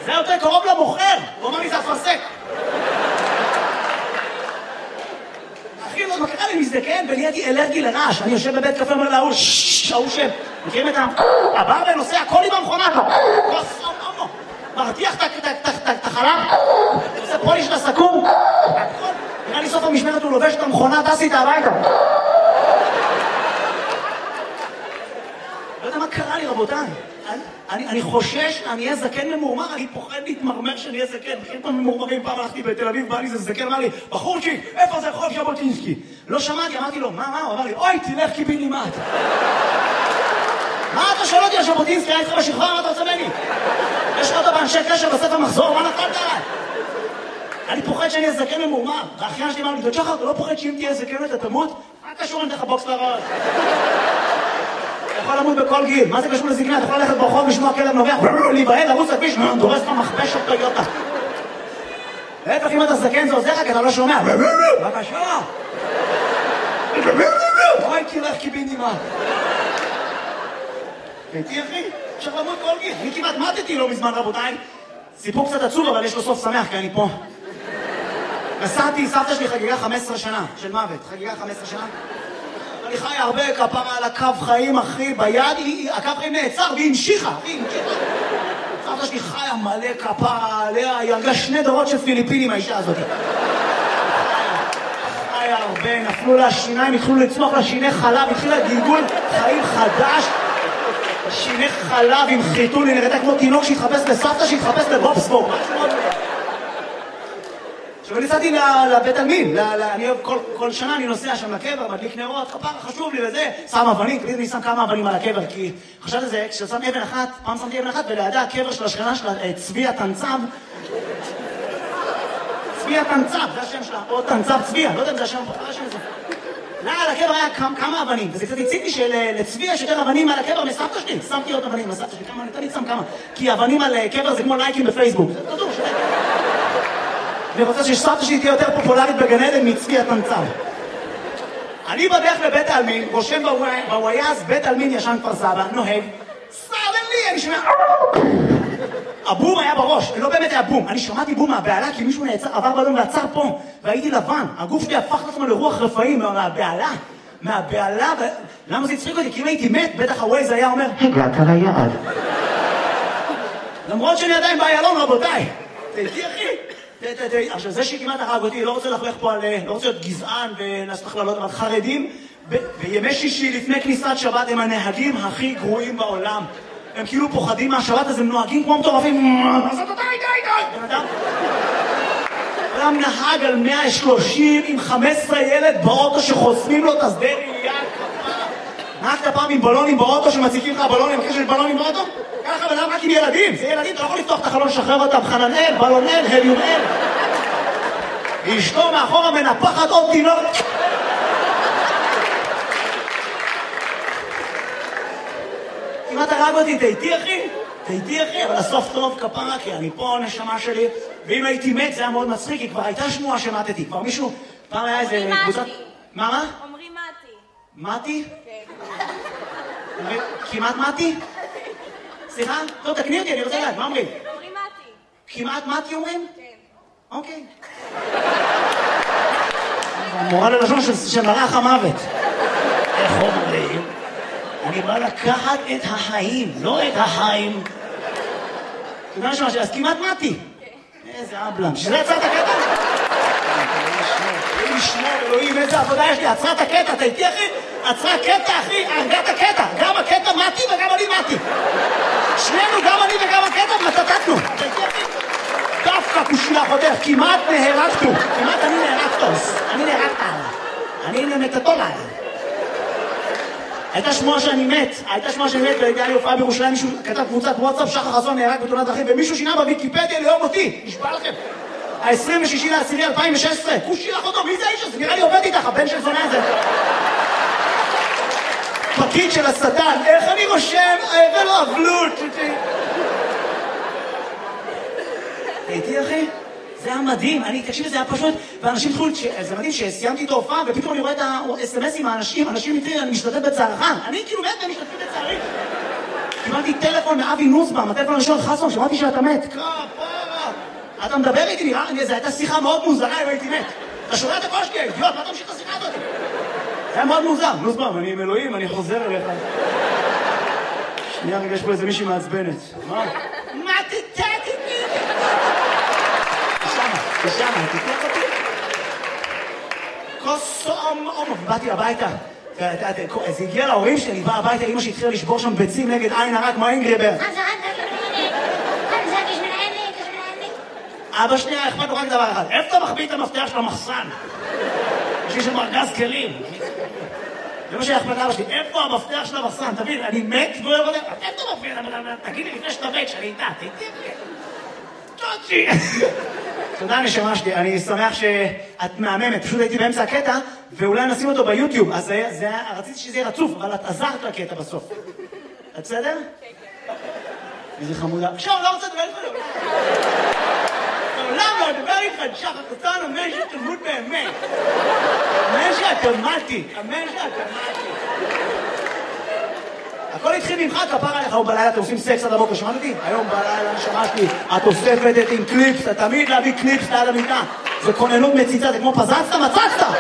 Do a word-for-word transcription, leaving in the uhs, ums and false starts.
זה יותר קרוב למוכר. הוא אמר לי, זה אפרסק. אחי, לא מקרה לי מזדקן, ונהייתי אלרגי לרעש. אני יושב בבית קפה, אומר להוא, ששש, ההוא שם. מכירים את ה... הברמן נוסע, הכל עם המכונה. כוס, לא, לא, לא. מרתיח את החלב, עושה פוליש לסכו"ם. נראה לי סוף המשמרת הוא לובש את המכונה, טס איתה הביתה. לא יודע מה קרה לי, רבותיי. אני, אני חושש, אני אהיה זקן ממורמר, אני פוחד להתמרמר שאני אהיה זקן. בכלל פעם ממורמרים, פעם הלכתי בתל אביב, בא לי זה זקן, אמר לי, בחורצ'יק, איפה זה רחוב ז'בוטינסקי? לא שמעתי, אמרתי לו, מה, מה? הוא אמר לי, אוי, תלך קיבינימט. מה אתה שואל אותי על ז'בוטינסקי? היה איתך בשכבה, מה אתה רוצה ממני? יש לך אותו באנשי קשר בספר מחזור, מה נתנת עליי? אני פוחד שאני אהיה זקן ממורמר. והאחיין שלי אמר לי, שחר, אתה לא פוחד שאם תהיה זקן אתה תמות? מה קשור אם תלך בוקס לרעש? אתה יכול למות בכל גיל. מה זה קשור לזקנה? אתה יכול ללכת ברחוב, לשמוע כלב נובח, להיבהל, לרוץ לכביש, דורס לך מכבש אותו יוטה. להפך, אם אתה זקן זה עוזר לך, כי אתה לא שומע. בבקשה. אוי, תלך קיבינימט. הייתי אחי, אפשר למות כל גיל. אני כמעט מתתי לא מזמן, רבותיי. סיפור קצת עצוב, אבל יש לו סוף שמח, כי אני פה. נסעתי, סבתא שלי חגיגה חמש עשרה שנה של מוות. חגיגה חמש עשרה שנה. אני חי הרבה כפרה על הקו חיים, אחי, ביד, הקו חיים נעצר והיא המשיכה, היא המשיכה. סבתא שלי חיה מלא כפרה עליה, היא הרגה שני דורות של פיליפינים, האישה הזאת. חיה הרבה, נפלו לה שיניים, התחילו לצמוח לה שיני חלב, התחילה גלגול חיים חדש. שיני חלב עם חיתול, היא נראתה כמו תינוק שהתחפש לסבתא, שהתחפש לבובסבורג. עכשיו אני נסעתי לבית עלמין, אני אוהב כל שנה אני נוסע שם לקבר, מדליק נרות, כפרה חשוב לי וזה, שם אבנים, תמיד אני שם כמה אבנים על הקבר, כי חשבתי על זה, כששם אבן אחת, פעם שמתי אבן אחת, ולידה הקבר של השכנה שלה, צבי התנצב, צבי התנצב, זה השם שלה, או תנצב צבי, לא יודע אם זה השם, זה השם הזה. לא, על הקבר היה כמה אבנים, וזה קצת הציתי שלצבי יש יותר אבנים על הקבר מסבתא שלי, שמתי עוד אבנים לסבתא שלי, כמה, אני תמיד שם כמה, כי אבנים על קבר זה כמו לייקים בפייסבוק, זה תדעו, שלי. אני רוצה שסבתא שלי תהיה יותר פופולרית בגן עדן מצבי התנצב. אני בדרך לבית העלמין, רושם בוויאז, בית העלמין ישן כפר סבא, נוהג, סרדלי, אני שומע, הבום היה בראש, לא באמת היה בום, אני שמעתי בום מהבעלה כי מישהו נעצר, עבר באדום ועצר פה, והייתי לבן, הגוף שלי הפך לעצמו לרוח רפאים מהבעלה, מהבעלה, למה זה הצחיק אותי? כי אם הייתי מת, בטח הווייז היה אומר, הגעת ליעד. למרות שאני עדיין באיילון, רבותיי, תהייתי אחי, עכשיו זה שכמעט הרג אותי, לא רוצה לחלך פה על, לא רוצה להיות גזען ולעשות הכללות, אבל חרדים, בימי שישי לפני כניסת שבת הם הנהגים הכי גרועים בעולם. הם כאילו פוחדים מהשבת, אז הם נוהגים כמו מטורפים. אז אתה די, די, די. בן אדם? אדם נהג על מאה ושלושים עם חמישה עשר ילד באוטו שחוסמים לו את השדה ראייה. נהגת פעם עם בלונים באוטו שמציקים לך בלונים, אחרי שיש בלונים באוטו? ככה בן אדם רק עם ילדים. זה ילדים, אתה לא יכול לפתוח את החלון, לשחרר אותם. חננאל, בלונאל, הליומאל. אשתו מאחורה מנפחת עוד תינוק. אם אתה הרג אותי, תהייתי אחי? תהייתי אחי, אבל הסוף טוב כפרה, כי אני פה נשמה שלי, ואם הייתי מת זה היה מאוד מצחיק, כי כבר הייתה שמועה שמתתי, כבר מישהו, פעם היה איזה קבוצת... מה, מה? אומרים מתי. מתי? כן. כמעט מתי? סליחה? לא, תקני אותי, אני רוצה לדעת, מה אומרים? אומרים מתי. כמעט מתי אומרים? כן. אוקיי. מורה ללשון של מרח המוות. איך אומרים? אני בא לקחת את החיים, לא את החיים. אתה יודע משהו, אז כמעט מתי. איזה אבלם. שזה עצרת הקטע? אלוהים ישמור, אלוהים, איזה עבודה יש לי. עצרת הקטע, אתה איתי אחי? עצרה קטע אחי, הרגת הקטע. גם הקטע מתי וגם אני מתי. שנינו, גם אני וגם הקטע, מצטטנו. אתה איתי אחי? דווקא כושילה חותך, כמעט נהרגתו. כמעט אני נהרגתוס. אני נהרגת עליו. אני נמתתו עליו. הייתה שמועה שאני מת, הייתה שמועה שאני מת, והייתה לי הופעה בירושלים, מישהו כתב קבוצת וואטסאפ, שחר חסון נהרג בתאונת דרכים, ומישהו שינה בוויקיפדיה ליום אותי, נשבע לכם. ה-עשרים ושישי לעשירי אלפיים ושש עשרה, כושי לך אותו, מי זה האיש הזה? נראה לי עובד איתך, הבן של זונה הזה. פקיד של השטן, איך אני רושם, ולא אבלות. הייתי אחי? זה היה מדהים, אני, תקשיב, זה היה פשוט, ואנשים התחילו, זה מדהים שסיימתי את ההופעה, ופתאום אני רואה את ה-אס אם אסים מהאנשים, אנשים מתחילים, אני משתתף בצערך, אני כאילו מת ומשתתף בצערי. קיבלתי טלפון מאבי נוסבאום, הטלפון הראשון חסון, שמעתי שאתה מת. כפרה. אתה מדבר איתי, נראה, זו הייתה שיחה מאוד מוזרה אם הייתי מת. אתה שומע את הקול שלי, אידיוט, מה אתה ממשיך את השיחה הזאת? זה היה מאוד מוזר. נוסבאום, אני עם אלוהים, אני חוזר אליך. שנייה רגע, יש פה איזה מישהי מעצבנת. מה? מה תתתי? תשמה, תשמה, תתלח אותי. כוס אום אום, באתי הביתה. זה הגיע להורים שלי, בא הביתה, אמא שהתחילה לשבור שם ביצים נגד עין הרע כמו אינגריבר. אבא שלי היה אכפת לו רק דבר אחד, איפה אתה מחביא את המפתח של המחסן? יש לי שם ארגז כלים. זה מה שהיה אכפת לאבא שלי, איפה המפתח של המחסן? תבין, אני מת והוא אומר, איפה אתה מפתח? תגיד לי לפני שאתה מת, שאני איתה, תגיד לי. צ'וצ'י. תודה נשמה שלי, אני שמח שאת מהממת, פשוט הייתי באמצע הקטע, ואולי נשים אותו ביוטיוב, אז רציתי שזה יהיה רצוף, אבל את עזרת לקטע בסוף. את בסדר? איזה חמודה. עכשיו, לא רוצה לדבר איתך לעולם. לעולם לא לדבר איתך, שחר קטן, אמן שתלמוד באמת. אמן שאת אמרתי, אמן שאת אמרתי. הכל התחיל ממך, כפר עליך, היום בלילה אתם עושים סקס עד הבוקר, שמעת אותי? היום בלילה שמעתי, את אוספת את עם קליפס, תמיד להביא קליפס ליד המיטה. זה כוננות מציצה, זה כמו פזצת, מצצת!